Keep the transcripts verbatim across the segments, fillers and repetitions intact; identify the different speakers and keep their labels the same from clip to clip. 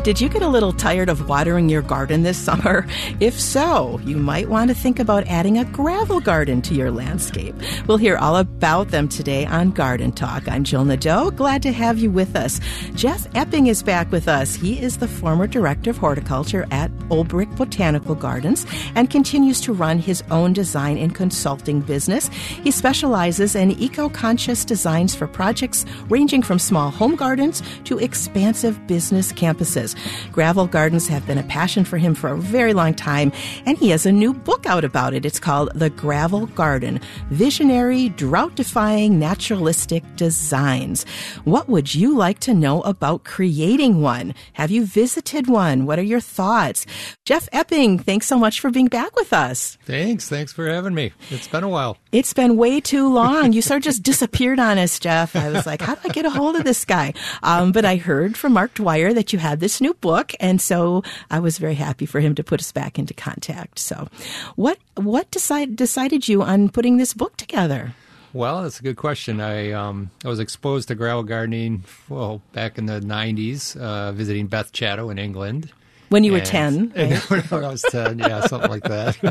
Speaker 1: Did you get a little tired of watering your garden this summer? If so, you might want to think about adding a gravel garden to your landscape. We'll hear all about them today on Garden Talk. I'm Jill Nadeau. Glad to have you with us. Jeff Epping is back with us. He is the former director of horticulture at Olbrich Botanical Gardens and continues to run his own design and consulting business. He specializes in eco-conscious designs for projects ranging from small home gardens to expansive business campuses. Gravel gardens have been a passion for him for a very long time, and he has a new book out about it. It's called The Gravel Garden, Visionary, Drought-Defying, Naturalistic Designs. What would you like to know about creating one? Have you visited one? What are your thoughts? Jeff Epping, thanks so much for being back with us.
Speaker 2: Thanks. Thanks for having me. It's been a while.
Speaker 1: It's been way too long. You sort of just disappeared on us, Jeff. I was like, how do I get a hold of this guy? Um, but I heard from Mark Dwyer that you had this new book, and so I was very happy for him to put us back into contact. So what what decide, decided you on putting this book together?
Speaker 2: Well, that's a good question. I um, I was exposed to gravel gardening, well, back in the nineties, uh, visiting Beth Chatto in England.
Speaker 1: When you were
Speaker 2: and,
Speaker 1: ten, right?
Speaker 2: When I was ten, yeah, something like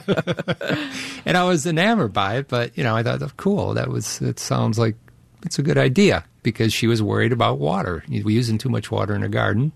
Speaker 2: that. And I was enamored by it, but, you know, I thought, oh, cool, that was, it sounds like it's a good idea, because she was worried about water. We're using too much water in a garden.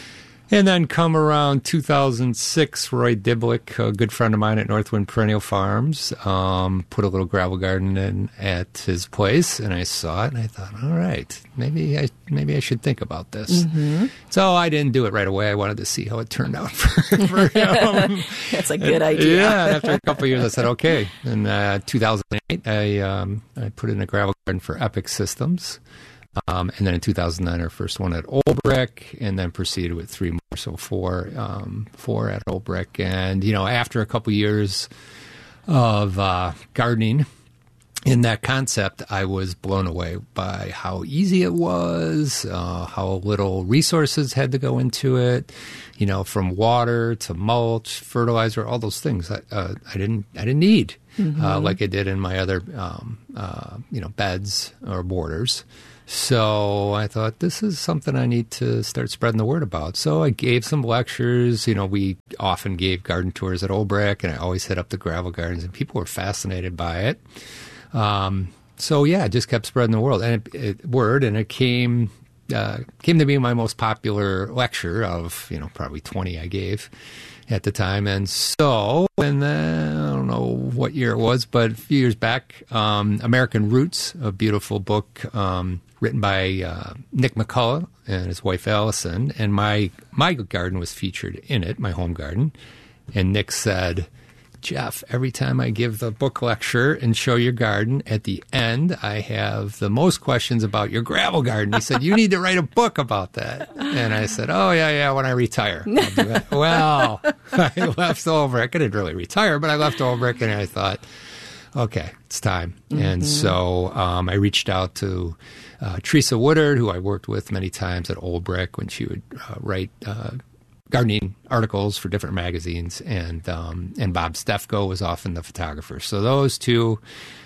Speaker 2: And then come around two thousand six, Roy Diblick, a good friend of mine at Northwind Perennial Farms, um, put a little gravel garden in at his place, and I saw it, and I thought, all right, maybe I maybe I should think about this. Mm-hmm. So I didn't do it right away. I wanted to see how it turned out for, for him.
Speaker 1: That's a good
Speaker 2: and,
Speaker 1: idea.
Speaker 2: Yeah, after a couple of years, I said, okay. In uh, two thousand eight, I, um, I put in a gravel garden for Epic Systems. Um, and then in two thousand nine, our first one at Olbrich, and then proceeded with three more, so four, um, four at Olbrich. And, you know, after a couple years of uh, gardening in that concept, I was blown away by how easy it was, uh, how little resources had to go into it, you know, from water to mulch, fertilizer, all those things I, uh, I didn't I didn't need, mm-hmm. uh, like I did in my other, um, uh, you know, beds or borders. So I thought, this is something I need to start spreading the word about. So I gave some lectures. You know, we often gave garden tours at Olbrich, and I always hit up the gravel gardens, and people were fascinated by it. Um, so, yeah, I just kept spreading the word, and it, it, word, and it came uh, came to be my most popular lecture of, you know, probably twenty I gave at the time. And so, and then, I don't know what year it was, but a few years back, um, American Roots, a beautiful book um, written by uh, Nick McCullough and his wife Allison, and my my garden was featured in it, my home garden. And Nick said, Jeff, every time I give the book lecture and show your garden, at the end, I have the most questions about your gravel garden. He said, you need to write a book about that. And I said, oh, yeah, yeah, when I retire. I'll do it. Well, I left Olbrich. I didn't really retire, but I left Olbrich, and I thought, okay, it's time. Mm-hmm. And so um, I reached out to uh, Teresa Woodard, who I worked with many times at Olbrich when she would uh, write uh gardening articles for different magazines, and um, and Bob Stefko was often the photographer. So those two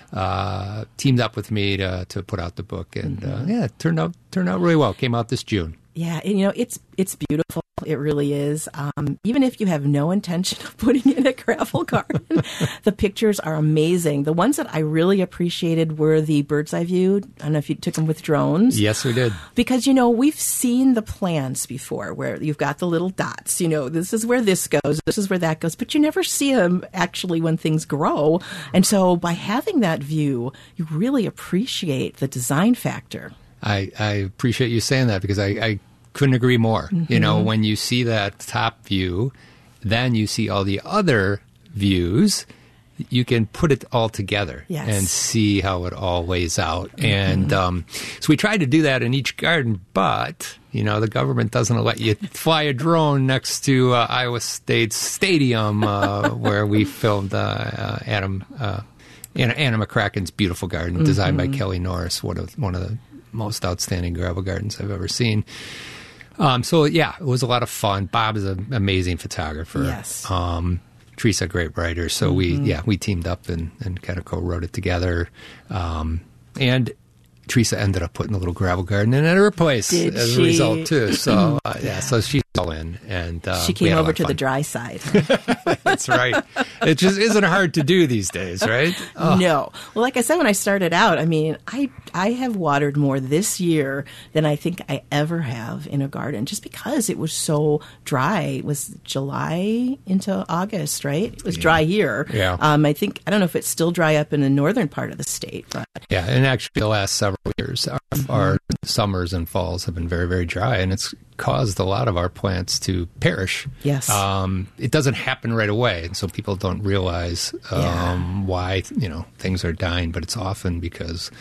Speaker 2: uh, teamed up with me to to put out the book, and mm-hmm. uh, yeah, it turned out turned out really well. Came out this June.
Speaker 1: Yeah, and you know, it's it's beautiful. It really is. Um, even if you have no intention of putting in a gravel garden, the pictures are amazing. The ones that I really appreciated were the bird's eye view. I don't know if you took them with drones.
Speaker 2: Yes, we did.
Speaker 1: Because, you know, we've seen the plans before where you've got the little dots. You know, this is where this goes, this is where that goes. But you never see them actually when things grow. And so by having that view, you really appreciate the design factor.
Speaker 2: I, I appreciate you saying that, because I, I couldn't agree more. Mm-hmm. You know, when you see that top view, then you see all the other views, you can put it all together
Speaker 1: yes.
Speaker 2: and see how it all lays out. Mm-hmm. And um, so we tried to do that in each garden, but, you know, the government doesn't let you fly a drone next to uh, Iowa State's stadium uh, where we filmed uh, uh, Adam uh, Anna McCracken's beautiful garden, mm-hmm. designed by Kelly Norris, one of one of the most outstanding gravel gardens I've ever seen. Um, so, yeah, it was a lot of fun. Bob is an amazing photographer.
Speaker 1: Yes.
Speaker 2: Um, Teresa, a great writer. So, mm-hmm. we, yeah, we teamed up and, and kind of co-wrote it together. Um, and Teresa ended up putting a little gravel garden in at her place
Speaker 1: Did
Speaker 2: as
Speaker 1: she?
Speaker 2: a result, too. So, uh, yeah, so she's fell in, and uh,
Speaker 1: she came over to the dry side.
Speaker 2: That's right. It just isn't hard to do these days, right? Oh.
Speaker 1: No. Well, like I said when I started out, I mean, I I have watered more this year than I think I ever have in a garden, just because it was so dry. It was July into August, right? It was
Speaker 2: yeah.
Speaker 1: dry here.
Speaker 2: Yeah.
Speaker 1: Um, I think I don't know if it's still dry up in the northern part of the state, but
Speaker 2: yeah. And actually, the last several years, our, mm-hmm. our summers and falls have been very, very dry, and it's caused a lot of our plants to perish.
Speaker 1: Yes.
Speaker 2: Um, it doesn't happen right away, and so people don't realize um,
Speaker 1: yeah.
Speaker 2: why, you know, things are dying, but it's often because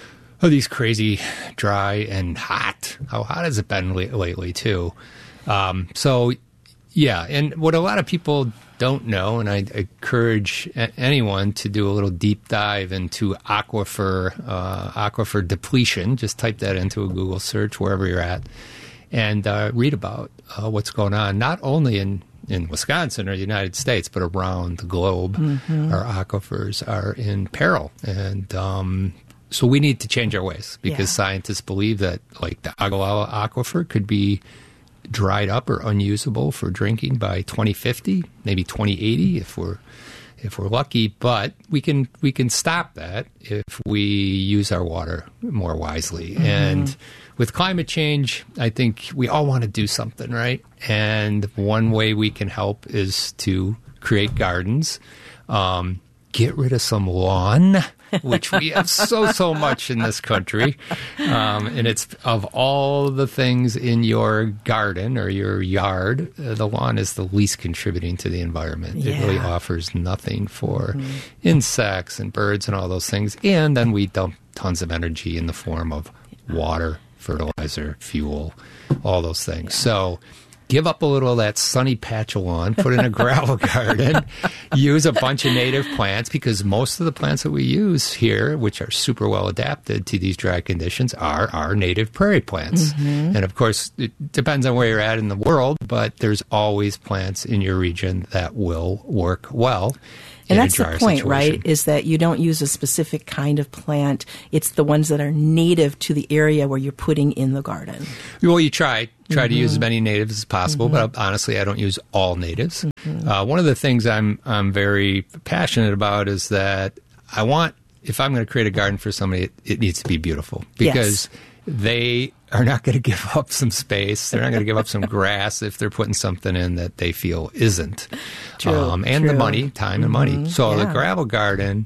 Speaker 2: of these crazy dry and hot. How hot has it been la- lately, too? Um, so, yeah, and what a lot of people don't know, and I encourage a- anyone to do a little deep dive into aquifer, uh, aquifer depletion. Just type that into a Google search wherever you're at, and uh, read about uh, what's going on, not only in, in Wisconsin or the United States, but around the globe. Mm-hmm. Our aquifers are in peril. And um, so we need to change our ways, because yeah. scientists believe that, like, the Ogallala Aquifer could be dried up or unusable for drinking by twenty fifty, maybe twenty eighty if we're if we're lucky. But we can we can stop that if we use our water more wisely. Mm-hmm. And with climate change, I think we all want to do something, right? And one way we can help is to create gardens, um, get rid of some lawn, which we have so, so much in this country. Um, and it's of all the things in your garden or your yard, uh, the lawn is the least contributing to the environment.
Speaker 1: Yeah.
Speaker 2: It really offers nothing for mm-hmm. insects and birds and all those things. And then we dump tons of energy in the form of water, fertilizer, fuel, all those things. Yeah. So give up a little of that sunny patch of lawn, put in a gravel garden, use a bunch of native plants, because most of the plants that we use here, which are super well adapted to these dry conditions, are our native prairie plants. Mm-hmm. And of course, it depends on where you're at in the world, but there's always plants in your region that will work well.
Speaker 1: And that's the point,
Speaker 2: situation.
Speaker 1: Right, is that you don't use a specific kind of plant. It's the ones that are native to the area where you're putting in the garden.
Speaker 2: Well, you try. Try
Speaker 1: mm-hmm.
Speaker 2: to use as many natives as possible, mm-hmm. but honestly, I don't use all natives. Mm-hmm. Uh, one of the things I'm I'm very passionate about is that I want, if I'm going to create a garden for somebody, it, it needs to be beautiful, because
Speaker 1: yes.
Speaker 2: they are not going to give up some space. They're not going to give up some grass if they're putting something in that they feel isn't.
Speaker 1: True,
Speaker 2: um, and
Speaker 1: true.
Speaker 2: the money, time mm-hmm. and money. So
Speaker 1: yeah.
Speaker 2: the gravel garden,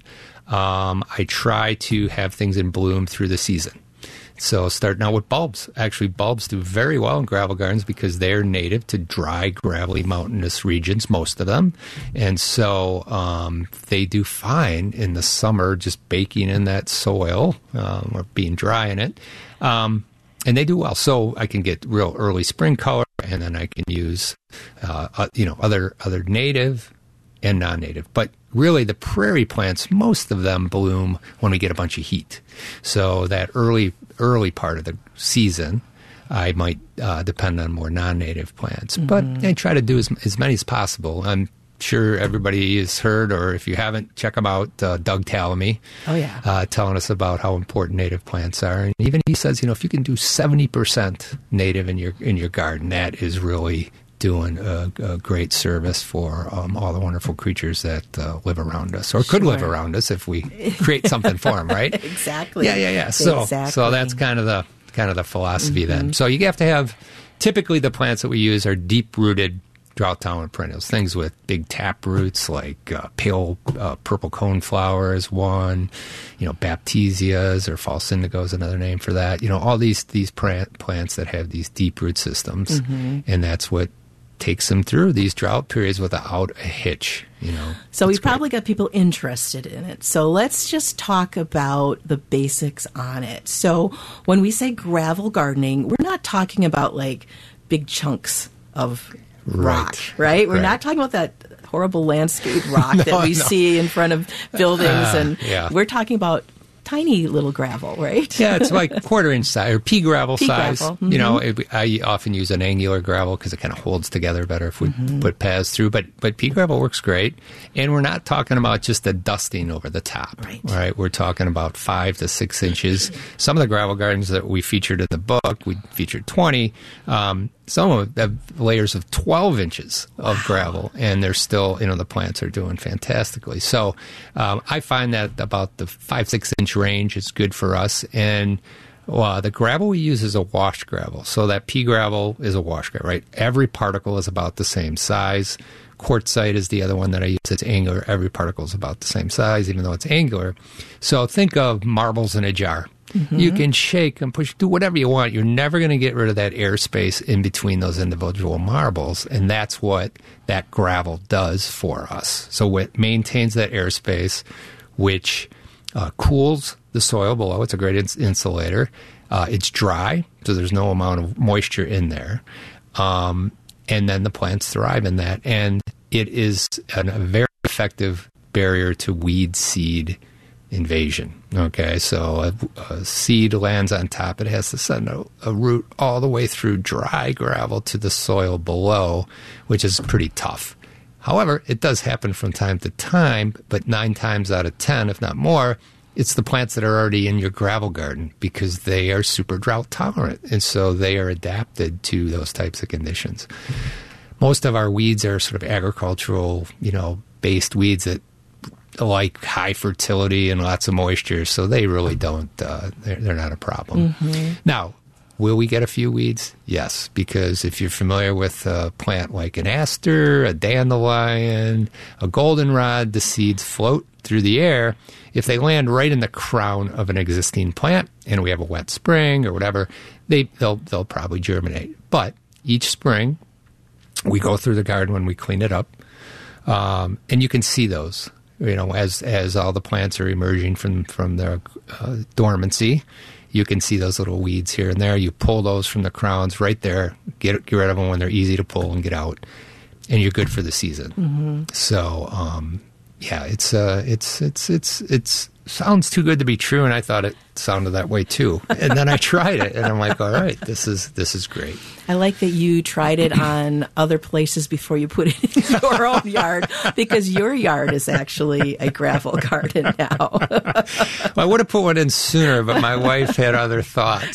Speaker 2: um, I try to have things in bloom through the season. So starting out with bulbs. Actually, bulbs do very well in gravel gardens because they're native to dry, gravelly, mountainous regions, most of them. And so um, they do fine in the summer just baking in that soil um, or being dry in it. Um, and they do well. So I can get real early spring color, and then I can use uh, uh, you know other other native and non-native. But really, the prairie plants, most of them bloom when we get a bunch of heat. So that early early part of the season, I might uh, depend on more non-native plants. Mm-hmm. But I try to do as, as many as possible. I'm sure everybody has heard, or if you haven't, check them out, uh, Doug Tallamy.
Speaker 1: Oh, yeah.
Speaker 2: Uh, telling us about how important native plants are. And even he says, you know, if you can do seventy percent native in your in your garden, that is really doing a, a great service for um, all the wonderful creatures that uh, live around us, or could
Speaker 1: sure.
Speaker 2: live around us if we create something for them, right?
Speaker 1: Exactly.
Speaker 2: Yeah, yeah, yeah. So,
Speaker 1: exactly.
Speaker 2: so that's kind of the kind of the philosophy
Speaker 1: mm-hmm.
Speaker 2: then. So you have to have. Typically, the plants that we use are deep-rooted, drought-tolerant perennials. Things with big tap roots, like uh, pale uh, purple coneflower is one. You know, baptisias or false indigo is another name for that. You know, all these these plant, plants that have these deep root systems, mm-hmm. and that's what takes them through these drought periods without a hitch, you know.
Speaker 1: So we probably got people interested in it. So let's just talk about the basics on it. So when we say gravel gardening, we're not talking about like big chunks of rock, right? right? We're right. not talking about that horrible landscape rock no, that we no. see in front of buildings. Uh, and
Speaker 2: yeah.
Speaker 1: we're talking about tiny little gravel, right?
Speaker 2: Yeah, it's like quarter inch size or pea gravel
Speaker 1: pea
Speaker 2: size.
Speaker 1: Gravel. Mm-hmm.
Speaker 2: You know, it, I often use an angular gravel because it kind of holds together better if we mm-hmm. put paths through. But but pea gravel works great, and we're not talking about just a dusting over the top.
Speaker 1: Right.
Speaker 2: Right. We're talking about five to six inches. Some of the gravel gardens that we featured in the book, we featured twenty. Um, some of them have layers of twelve inches of wow. gravel, and they're still, you know, the plants are doing fantastically. So um, I find that about the five, six inch range is good for us. And well, the gravel we use is a washed gravel. So that pea gravel is a washed gravel, right? Every particle is about the same size. Quartzite is the other one that I use. It's angular. Every particle is about the same size, even though it's angular. So think of marbles in a jar. Mm-hmm. You can shake and push, do whatever you want. You're never going to get rid of that airspace in between those individual marbles, and that's what that gravel does for us. So it maintains that airspace, which uh, cools the soil below. It's a great ins- insulator. Uh, it's dry, so there's no amount of moisture in there. Um, and then the plants thrive in that. And it is an, a very effective barrier to weed seed invasion. Okay, so a, a seed lands on top. It has to send a, a root all the way through dry gravel to the soil below, which is pretty tough. However, it does happen from time to time, but nine times out of ten, if not more, it's the plants that are already in your gravel garden because they are super drought tolerant, and so they are adapted to those types of conditions. Most of our weeds are sort of agricultural, you know, based weeds that like high fertility and lots of moisture, so they really don't, uh, they're, they're not a problem. Mm-hmm. Now, will we get a few weeds? Yes, because if you're familiar with a plant like an aster, a dandelion, a goldenrod, the seeds float through the air. If they land right in the crown of an existing plant and we have a wet spring or whatever, they, they'll, they'll probably germinate. But each spring, we go through the garden when we clean it up, um, and you can see those. You know, as as all the plants are emerging from from their uh, dormancy, you can see those little weeds here and there. You pull those from the crowns right there, get get rid of them when they're easy to pull and get out, and you're good for the season. Mm-hmm. So, um, yeah, it's uh, it's it's it's it's sounds too good to be true, and I thought it sounded that way too. And then I tried it, and I'm like, all right, this is this is great.
Speaker 1: I like that you tried it on other places before you put it in your own yard, because your yard is actually a gravel garden now.
Speaker 2: Well, I would have put one in sooner, but my wife had other thoughts.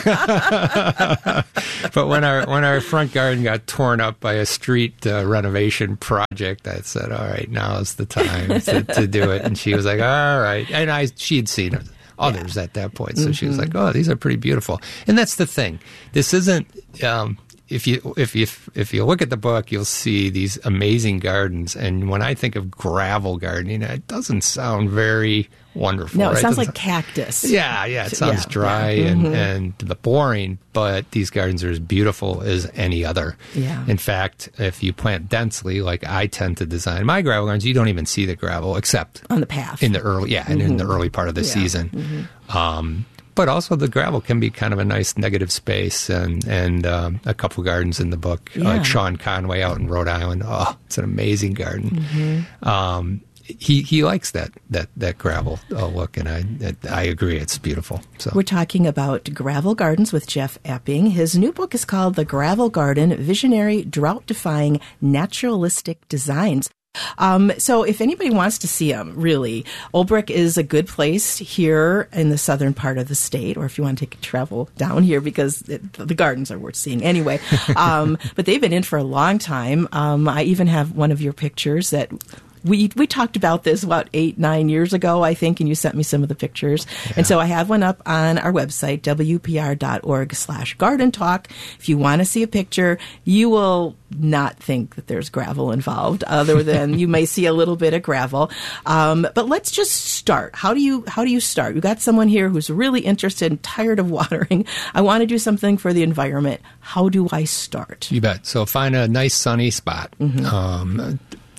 Speaker 2: But when our when our front garden got torn up by a street uh, renovation project, I said, all right, now is the time to, to do it. And she was like, all right. And I she had seen it. Others yeah. at that point. So mm-hmm. she was like, oh, these are pretty beautiful. And that's the thing. This isn't, um, if you if you if you look at the book, you'll see these amazing gardens. And when I think of gravel gardening, it doesn't sound very wonderful.
Speaker 1: No, it
Speaker 2: right?
Speaker 1: sounds
Speaker 2: it
Speaker 1: like cactus.
Speaker 2: Yeah, yeah. It sounds yeah, dry yeah. and, mm-hmm. and boring, but these gardens are as beautiful as any other. Yeah. In fact, if you plant densely, like I tend to design my gravel gardens, you don't even see the gravel except
Speaker 1: on the path.
Speaker 2: In the early, yeah, mm-hmm. and in the early part of the yeah. season. Mm-hmm. Um, but also the gravel can be kind of a nice negative space, and, and um, a couple gardens in the book, yeah. like Sean Conway out in Rhode Island. Oh, it's an amazing garden. Mm-hmm. Um, He he likes that that that gravel uh, look, and I I agree, it's beautiful. So
Speaker 1: we're talking about gravel gardens with Jeff Epping. His new book is called The Gravel Garden: Visionary, Drought-Defying, Naturalistic Designs. Um, so if anybody wants to see them, really, Olbrich is a good place here in the southern part of the state, or if you want to take a travel down here, because it, the gardens are worth seeing anyway. Um, but they've been in for a long time. Um, I even have one of your pictures that We we talked about this about eight, nine years ago, I think, and you sent me some of the pictures. Yeah. And so I have one up on our website, W P R dot org slash garden talk. If you want to see a picture, you will not think that there's gravel involved, other than you may see a little bit of gravel. Um, but let's just start. How do you how do you start? We've got someone here who's really interested and tired of watering. I want to do something for the environment. How do I start?
Speaker 2: You bet. So find a nice sunny spot. Mm-hmm. Um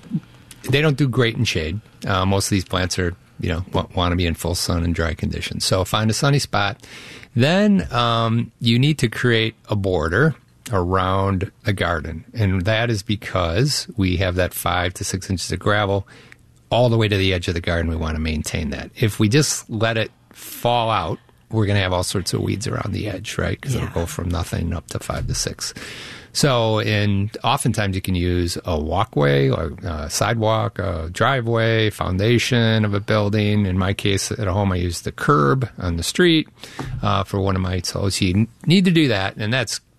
Speaker 2: They don't do great in shade. Uh, most of these plants are, you know, want, want to be in full sun and dry conditions. So find a sunny spot. Then um, you need to create a border around the garden. And that is because we have that five to six inches of gravel all the way to the edge of the garden. We want to maintain that. If we just let it fall out, we're going to have all sorts of weeds around the edge, right? Because yeah. it'll go from nothing up to five to six. So, and oftentimes you can use a walkway or a sidewalk, a driveway, foundation of a building. In my case, at home, I use the curb on the street uh, for one of my, so you need to do that, and that's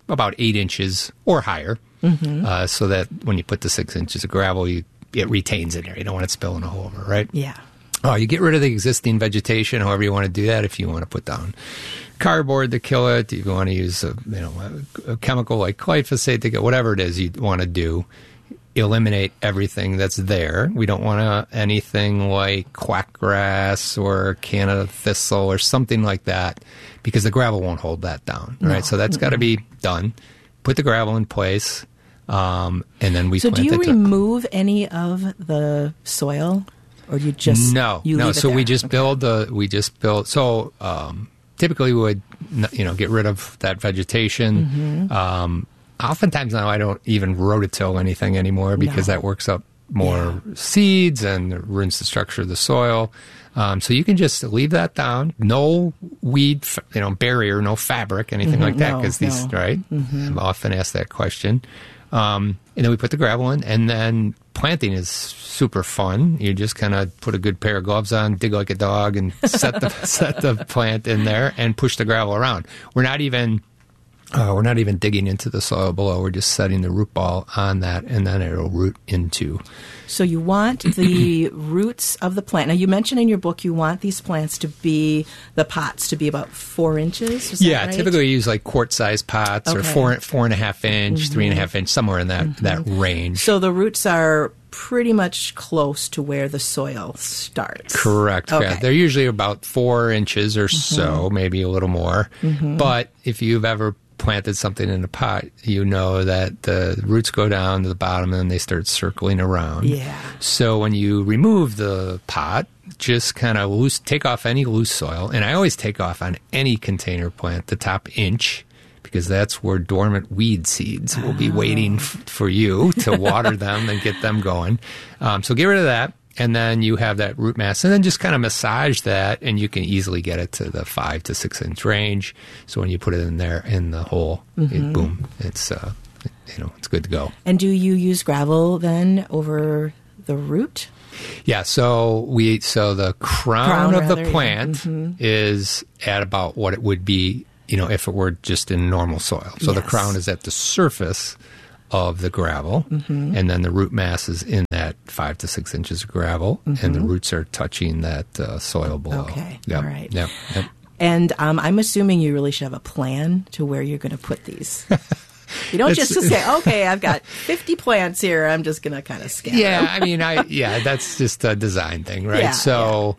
Speaker 2: about eight inches or higher, mm-hmm. uh, so that when you put the six inches of gravel, you, it retains in there. You don't want it spilling a hole over, right?
Speaker 1: Yeah.
Speaker 2: Oh, you get rid of the existing vegetation, however you want to do that. If you want to put down cardboard to kill it, if you want to use a, you know, a, a chemical like glyphosate to get whatever it is you want to do, eliminate everything that's there. We don't want to, anything like quackgrass or Canada thistle or something like that, because the gravel won't hold that down, right?
Speaker 1: No.
Speaker 2: So that's got to be done. Put the gravel in place, um, and then we
Speaker 1: So
Speaker 2: plant
Speaker 1: do you
Speaker 2: it.
Speaker 1: remove any of the soil, or do you just
Speaker 2: no,
Speaker 1: you
Speaker 2: no?
Speaker 1: leave it
Speaker 2: So
Speaker 1: there?
Speaker 2: we just
Speaker 1: Okay.
Speaker 2: build the we just build. So um, typically we would you know get rid of that vegetation.
Speaker 1: Mm-hmm.
Speaker 2: Um, oftentimes now I don't even rototill anything anymore because
Speaker 1: No.
Speaker 2: that works up more yeah. seeds and ruins the structure of the soil. Um, so you can just leave that down. No weed, you know, barrier, no fabric, anything
Speaker 1: Mm-hmm.
Speaker 2: like that.
Speaker 1: No,
Speaker 2: Because these,
Speaker 1: no.
Speaker 2: right?
Speaker 1: Mm-hmm.
Speaker 2: I'm often asked that question. Um, and then we put the gravel in, and then planting is super fun. You just kind of put a good pair of gloves on, dig like a dog, and set the set the plant in there and push the gravel around. We're not even uh, we're not even digging into the soil below. We're just setting the root ball on that, and then it'll root into.
Speaker 1: So you want the roots of the plant. Now, you mentioned in your book you want these plants to be, the pots to be about four inches. Is that
Speaker 2: Yeah,
Speaker 1: right?
Speaker 2: typically we use like quart-sized pots
Speaker 1: Okay.
Speaker 2: or four four and a half inch,
Speaker 1: Mm-hmm.
Speaker 2: three and a half inch, somewhere in that
Speaker 1: Mm-hmm.
Speaker 2: that range.
Speaker 1: So the roots are pretty much close to where the soil starts.
Speaker 2: Correct.
Speaker 1: Okay.
Speaker 2: Yeah. They're usually about four inches or so, maybe a little more. But if you've ever planted something in a pot, you know that the roots go down to the bottom and then they start circling around.
Speaker 1: Yeah.
Speaker 2: So when you remove the pot, just kind of loose, take off any loose soil. And I always take off on any container plant the top inch, because that's where dormant weed seeds will be waiting f- for you to water them and get them going. Um, so get rid of that. And then you have that root mass, and then just kind of massage that, and you can easily get it to the five to six inch range. So when you put it in there in the hole,
Speaker 1: Mm-hmm.
Speaker 2: it, boom, it's uh, you know it's good to go.
Speaker 1: And do you use gravel then over the root?
Speaker 2: Yeah. So we so the crown,
Speaker 1: Crown,
Speaker 2: of
Speaker 1: rather,
Speaker 2: the
Speaker 1: yeah.
Speaker 2: plant
Speaker 1: Mm-hmm.
Speaker 2: is at about what it would be, you know, if it were just in normal soil. So the
Speaker 1: Yes.
Speaker 2: crown is at the surface of the gravel,
Speaker 1: Mm-hmm.
Speaker 2: and then the root mass is in that five to six inches of gravel, and the roots are touching that uh, soil below.
Speaker 1: Mm-hmm. Okay,
Speaker 2: Yep.
Speaker 1: all right.
Speaker 2: Yep. Yep.
Speaker 1: And um, I'm assuming you really should have a plan to where you're going to put these. You don't just
Speaker 2: It's-
Speaker 1: say, okay, I've got fifty plants here. I'm just going to kind of scatter
Speaker 2: Yeah,
Speaker 1: them.
Speaker 2: I mean, I yeah, that's just a design thing, right?
Speaker 1: Yeah,
Speaker 2: so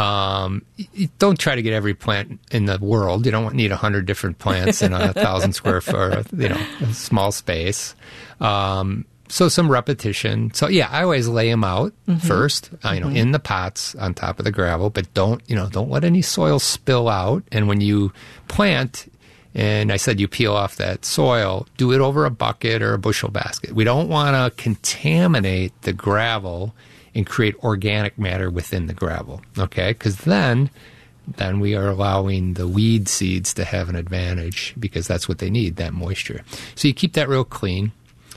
Speaker 2: um, y- y- don't try to get every plant in the world. You don't need a hundred different plants in a thousand square foot, or, you know, a small space. Um, so some repetition. So yeah, I always lay them out first, uh, you know, in the pots on top of the gravel, but don't, you know, don't let any soil spill out. And when you plant, and I said you peel off that soil, do it over a bucket or a bushel basket. We don't want to contaminate the gravel and create organic matter within the gravel, okay? Because then, then we are allowing the weed seeds to have an advantage, because that's what they need, that moisture. So you keep that real clean.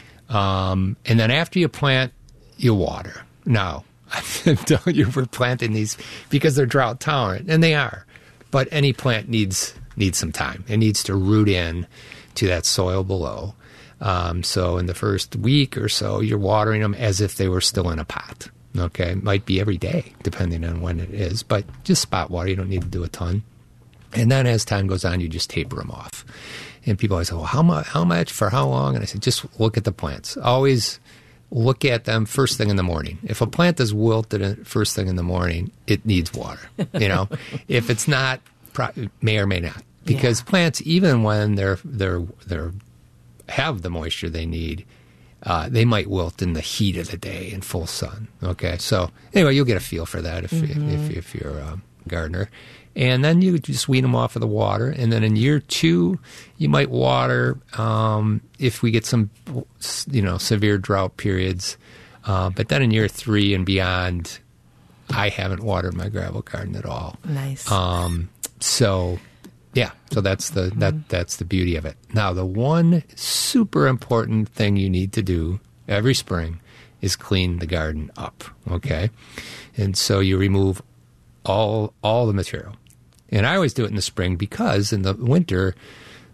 Speaker 2: Um, and then after you plant, you water. Now, I'm telling you, we're planting these because they're drought tolerant, and they are. But any plant needs needs some time. It needs to root in to that soil below. Um, so in the first week or so, you're watering them as if they were still in a pot. Okay, it might be every day, depending on when it is, but just spot water. You don't need to do a ton. And then as time goes on, you just taper them off. And people always say, well, how much, how much, for how long? And I said, just look at the plants. Always look at them first thing in the morning. If a plant is wilted first thing in the morning, it needs water. You know, if it's not, it may or may not. Because
Speaker 1: Yeah.
Speaker 2: plants, even when they're they're they're have the moisture they need, uh, they might wilt in the heat of the day in full sun. Okay, so anyway, you'll get a feel for that if
Speaker 1: Mm-hmm.
Speaker 2: if, if, if you're a gardener. And then you just wean them off of the water. And then in year two, you might water um, if we get some, you know, severe drought periods. Uh, but then in year three and beyond, I haven't watered my gravel garden at all.
Speaker 1: Nice.
Speaker 2: Um, so, yeah, so that's the
Speaker 1: Mm-hmm.
Speaker 2: that that's the beauty of it. Now, the one super important thing you need to do every spring is clean the garden up. Okay, and so you remove all all the material. And I always do it in the spring because in the winter,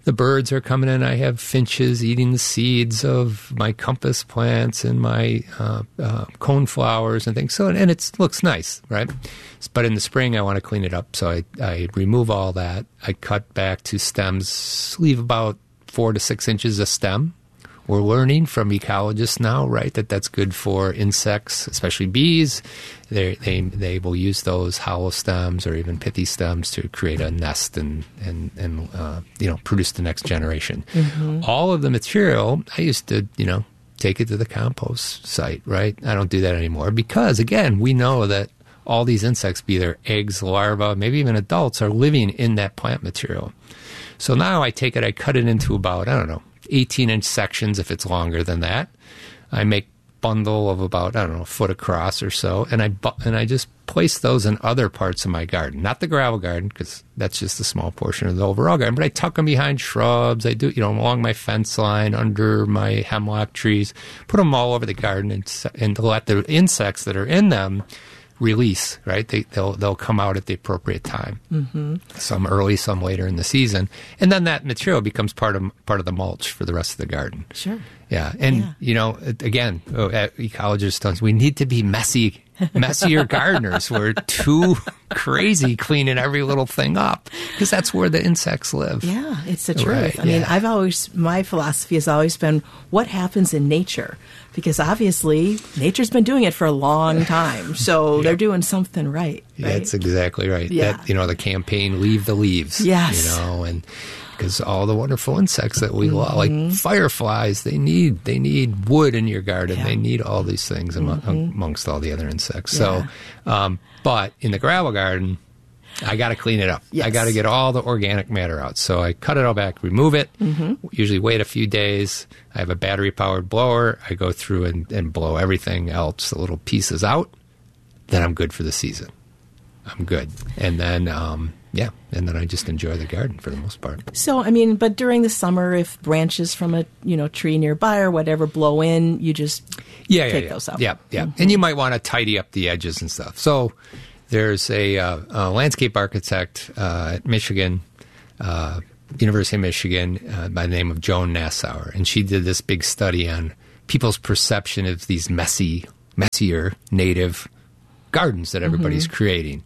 Speaker 2: the birds are coming in. I have finches eating the seeds of my compass plants and my uh, uh, coneflowers and things. So, and it looks nice, right? But in the spring, I want to clean it up. So I, I remove all that. I cut back to stems, leave about four to six inches of stem. We're learning from ecologists now, right, that that's good for insects, especially bees. They they they will use those hollow stems or even pithy stems to create a nest and and and uh, you know produce the next generation. Mm-hmm. All of the material I used to you know take it to the compost site, right? I don't do that anymore because again we know that all these insects, be they eggs, larvae, maybe even adults, are living in that plant material. So now I take it, I cut it into about I don't know. eighteen inch sections if it's longer than that. I make bundle of about, I don't know, a foot across or so, and I bu- and I just place those in other parts of my garden. Not the gravel garden, because that's just a small portion of the overall garden, but I tuck them behind shrubs. I do, you know, along my fence line, under my hemlock trees, put them all over the garden and, and to let the insects that are in them release, right? They, they'll they'll come out at the appropriate time. Mm-hmm. Some early, some later in the season, and then that material becomes part of part of the mulch for the rest of the garden.
Speaker 1: Sure.
Speaker 2: Yeah, and
Speaker 1: yeah.
Speaker 2: you know, again, ecologists tell us we need to be messy, messier gardeners. We're too crazy cleaning every little thing up because that's where the insects live.
Speaker 1: Yeah, it's the truth.
Speaker 2: Right,
Speaker 1: I mean,
Speaker 2: yeah.
Speaker 1: I've always my philosophy has always been what happens in nature. Because obviously, nature's been doing it for a long time, so yeah. they're doing something right. right?
Speaker 2: That's exactly right.
Speaker 1: Yeah.
Speaker 2: That, you know, the campaign, Leave the Leaves.
Speaker 1: Yes.
Speaker 2: You know, and because all the wonderful insects that we mm-hmm. love, like fireflies, they need they need wood in your garden. Yeah. They need all these things among, mm-hmm. amongst all the other insects. Yeah. So, um, but in the gravel garden, I got to clean it up.
Speaker 1: Yes.
Speaker 2: I got to get all the organic matter out. So I cut it all back, remove it, mm-hmm. usually wait a few days. I have a battery-powered blower. I go through and, and blow everything else, the little pieces out. Then I'm good for the season. I'm good. And then, um, yeah, and then I just enjoy the garden for the most part.
Speaker 1: So, I mean, but during the summer, if branches from a you know tree nearby or whatever blow in, you just
Speaker 2: yeah, yeah,
Speaker 1: take
Speaker 2: yeah.
Speaker 1: those out.
Speaker 2: Yeah, yeah.
Speaker 1: Mm-hmm.
Speaker 2: And you might want to tidy up the edges and stuff. So there's a, uh, a landscape architect uh, at Michigan, uh, University of Michigan, uh, by the name of Joan Nassauer, and she did this big study on people's perception of these messy, messier native gardens that everybody's mm-hmm. creating.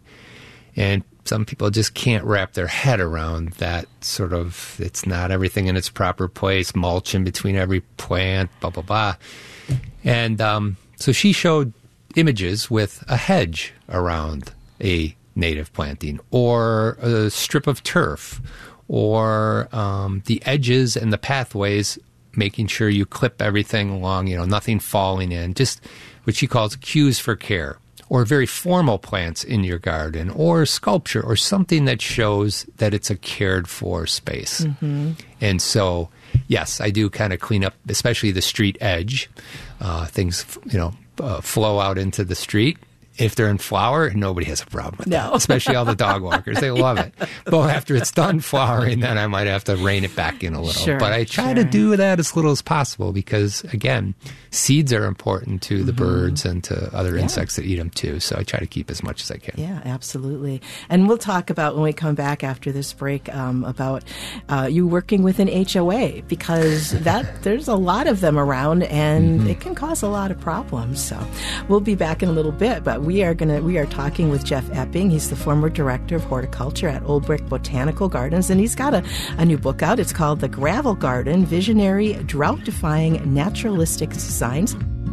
Speaker 2: And some people just can't wrap their head around that sort of, it's not everything in its proper place, mulch in between every plant, blah, blah, blah. And um, so she showed images with a hedge around a native planting or a strip of turf or um, the edges and the pathways, making sure you clip everything along, you know, nothing falling in, just what she calls cues for care, or very formal plants in your garden, or sculpture, or something that shows that it's a cared for space. Mm-hmm. And so, yes, I do kind of clean up, especially the street edge. Uh, things, you know, uh, flow out into the street. If they're in flower, nobody has a problem with
Speaker 1: no.
Speaker 2: that, especially all the dog walkers. They love it. But after it's done flowering, then I might have to rein it back in a little.
Speaker 1: Sure,
Speaker 2: but I try
Speaker 1: sure.
Speaker 2: to do that as little as possible because, again, seeds are important to the mm-hmm. birds and to other
Speaker 1: yeah.
Speaker 2: insects that eat them too. So I try to keep as much as I can.
Speaker 1: Yeah, absolutely. And we'll talk about, when we come back after this break, um, about uh, you working with an H O A, because that there's a lot of them around and mm-hmm. it can cause a lot of problems. So we'll be back in a little bit, but we are going to we are talking with Jeff Epping. He's the former director of horticulture at Old Brick Botanical Gardens, and he's got a, a new book out. It's called The Gravel Garden: Visionary, Drought-Defying Naturalistic Designs.